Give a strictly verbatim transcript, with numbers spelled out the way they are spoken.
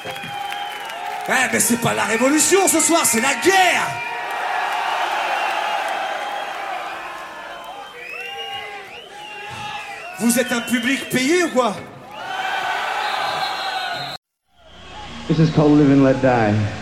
Eh, mais c'est pas la révolution ce soir, c'est la guerre. Vous êtes un public payé ou quoi? This is called Live and Let Die.